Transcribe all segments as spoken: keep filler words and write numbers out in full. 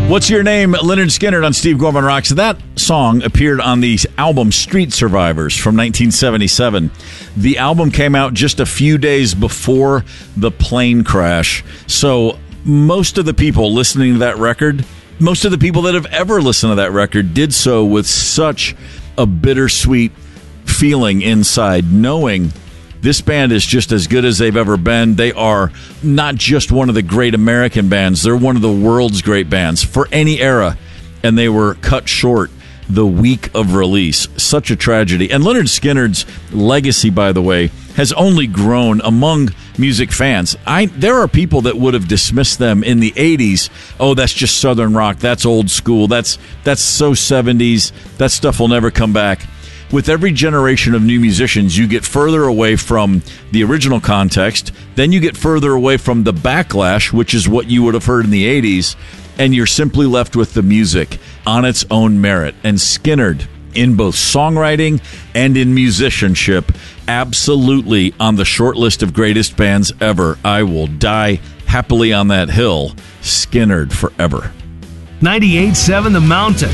What's Your Name? Lynyrd Skynyrd on Steve Gorman Rocks. That song appeared on the album Street Survivors from nineteen seventy-seven. The album came out just a few days before the plane crash. So most of the people listening to that record, most of the people that have ever listened to that record did so with such a bittersweet feeling inside, knowing this band is just as good as they've ever been. They are not just one of the great American bands. They're one of the world's great bands for any era. And they were cut short the week of release. Such a tragedy. And Lynyrd Skynyrd's legacy, by the way, has only grown among music fans. I There are people that would have dismissed them in the eighties. Oh, that's just Southern rock. That's old school. That's, that's so seventies. That stuff will never come back. With every generation of new musicians, you get further away from the original context, then you get further away from the backlash, which is what you would have heard in the eighties, and you're simply left with the music on its own merit. And Skynyrd, in both songwriting and in musicianship, absolutely on the short list of greatest bands ever. I will die happily on that hill. Skynyrd forever. ninety-eight point seven The Mountain.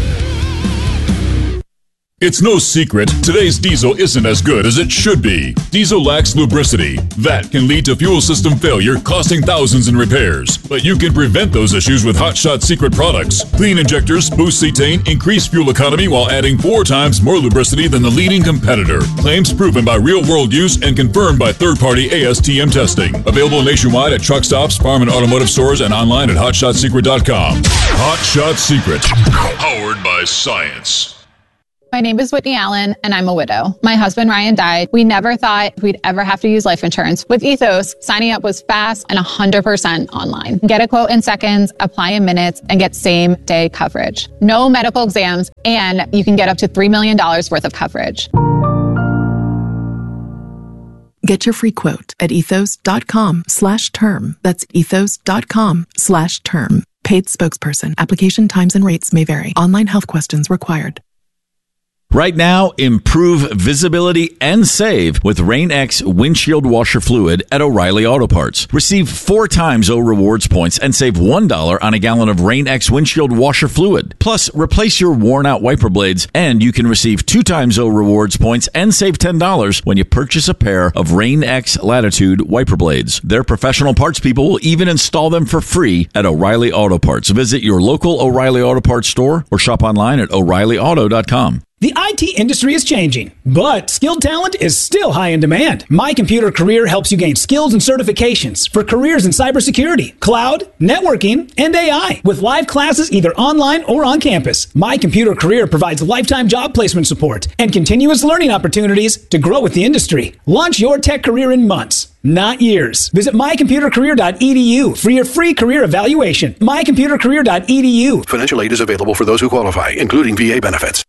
It's no secret, today's diesel isn't as good as it should be. Diesel lacks lubricity. That can lead to fuel system failure, costing thousands in repairs. But you can prevent those issues with Hot Shot Secret products. Clean injectors, boost cetane, increase fuel economy while adding four times more lubricity than the leading competitor. Claims proven by real-world use and confirmed by third-party A S T M testing. Available nationwide at truck stops, farm and automotive stores, and online at hot shot secret dot com. Hot Shot Secret. Powered by science. My name is Whitney Allen, and I'm a widow. My husband, Ryan, died. We never thought we'd ever have to use life insurance. With Ethos, signing up was fast and one hundred percent online. Get a quote in seconds, apply in minutes, and get same-day coverage. No medical exams, and you can get up to three million dollars worth of coverage. Get your free quote at ethos.com slash term. That's ethos.com slash term. Paid spokesperson. Application times and rates may vary. Online health questions required. Right now, improve visibility and save with Rain-X windshield washer fluid at O'Reilly Auto Parts. Receive four times O Rewards points and save one dollar on a gallon of Rain-X windshield washer fluid. Plus, replace your worn-out wiper blades, and you can receive two times O Rewards points and save ten dollars when you purchase a pair of Rain-X Latitude wiper blades. Their professional parts people will even install them for free at O'Reilly Auto Parts. Visit your local O'Reilly Auto Parts store or shop online at o'reilly auto dot com. The I T industry is changing, but skilled talent is still high in demand. My Computer Career helps you gain skills and certifications for careers in cybersecurity, cloud, networking, and A I. With live classes either online or on campus, My Computer Career provides lifetime job placement support and continuous learning opportunities to grow with the industry. Launch your tech career in months, not years. Visit my computer career dot e d u for your free career evaluation. my computer career dot e d u. Financial aid is available for those who qualify, including V A benefits.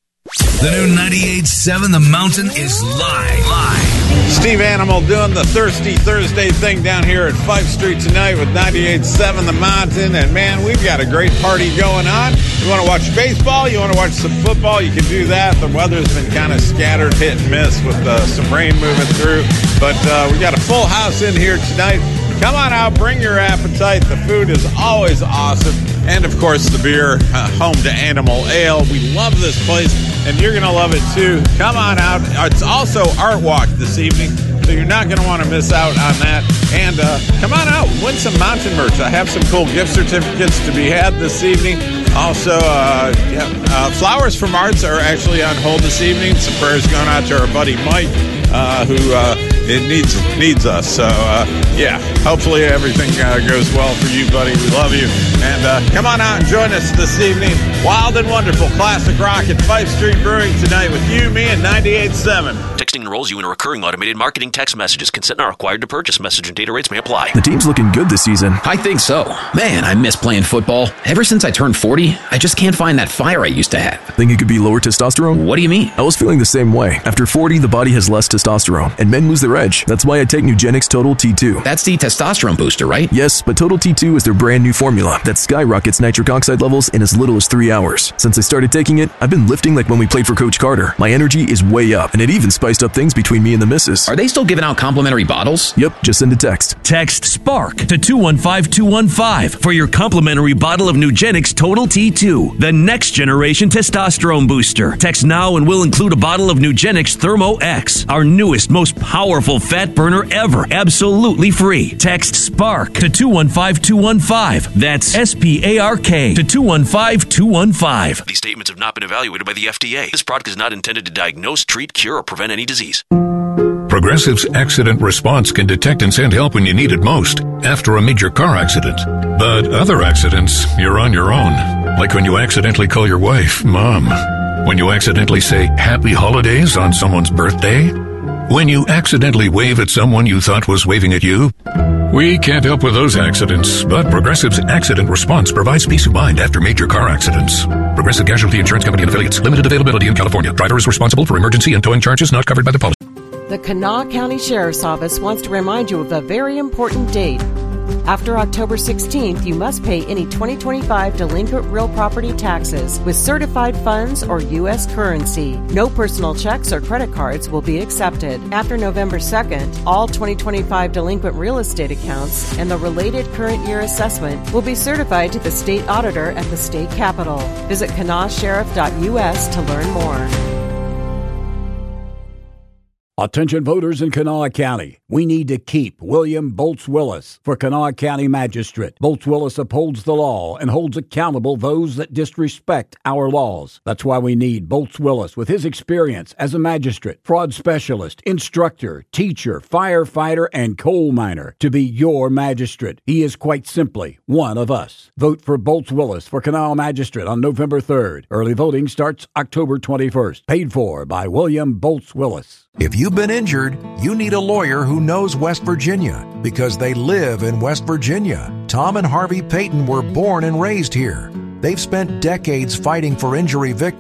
The new ninety-eight point seven The Mountain is live. Live. Steve Animal doing the Thirsty Thursday thing down here at Fife Street tonight with ninety-eight point seven The Mountain. And, man, we've got a great party going on. You want to watch baseball? You want to watch some football? You can do that. The weather's been kind of scattered, hit and miss with uh, some rain moving through. But uh, we got a full house in here tonight. Come on out, bring your appetite. The food is always awesome. And, of course, the beer, uh, home to Animal Ale. We love this place, and you're going to love it, too. Come on out. It's also Art Walk this evening, so you're not going to want to miss out on that. And uh, come on out, win some mountain merch. I have some cool gift certificates to be had this evening. Also, uh, yeah, uh, Flowers from Arts are actually on hold this evening. Some prayers going out to our buddy Mike, uh, who uh, it needs needs us. So, uh, yeah, hopefully everything uh, goes well for you, buddy. We love you. And uh, come on out and join us this evening. Wild and wonderful classic rock at Fife Street Brewing tonight with you, me, and ninety-eight point seven. Texting enrolls you in a recurring automated marketing text messages. Consent not required to purchase. Message and data rates may apply. The team's looking good this season. I think so. Man, I miss playing football. Ever since I turned forty, I just can't find that fire I used to have. Think it could be lower testosterone? What do you mean? I was feeling the same way. After forty, the body has less testosterone, and men lose their edge. That's why I take Nugenix Total T two. That's the testosterone booster, right? Yes, but Total T two is their brand new formula that skyrockets nitric oxide levels in as little as three hours. Since I started taking it, I've been lifting like when we played for Coach Carter. My energy is way up, and it even spiced messed up things between me and the missus. Are they still giving out complimentary bottles? Yep, just send a text. Text SPARK to two one five two one five for your complimentary bottle of Nugenix Total T two, the next generation testosterone booster. Text now and we'll include a bottle of Nugenix Thermo X, our newest, most powerful fat burner ever, absolutely free. Text SPARK to two one five two one five. That's S P A R K to two one five two one five. These statements have not been evaluated by the F D A. This product is not intended to diagnose, treat, cure, or prevent any disease. Progressive's accident response can detect and send help when you need it most, after a major car accident. But other accidents, you're on your own. Like when you accidentally call your wife Mom. When you accidentally say Happy Holidays on someone's birthday. When you accidentally wave at someone you thought was waving at you. We can't help with those accidents, but Progressive's accident response provides peace of mind after major car accidents. Progressive Casualty Insurance Company and Affiliates. Limited availability in California. Driver is responsible for emergency and towing charges not covered by the policy. The Kanawha County Sheriff's Office wants to remind you of a very important date. After October sixteenth, you must pay any twenty twenty-five delinquent real property taxes with certified funds or U S currency. No personal checks or credit cards will be accepted. After November second, all twenty twenty-five delinquent real estate accounts and the related current year assessment will be certified to the state auditor at the state capitol. Visit kanawha sheriff dot U S to learn more. Attention voters in Kanawha County. We need to keep William Bolts Willis for Kanawha County Magistrate. Bolts Willis upholds the law and holds accountable those that disrespect our laws. That's why we need Bolts Willis with his experience as a magistrate, fraud specialist, instructor, teacher, firefighter, and coal miner to be your magistrate. He is quite simply one of us. Vote for Bolts Willis for Kanawha Magistrate on November third. Early voting starts October twenty-first. Paid for by William Bolts Willis. If you've been injured, you need a lawyer who knows West Virginia because they live in West Virginia. Tom and Harvey Payton were born and raised here. They've spent decades fighting for injury victims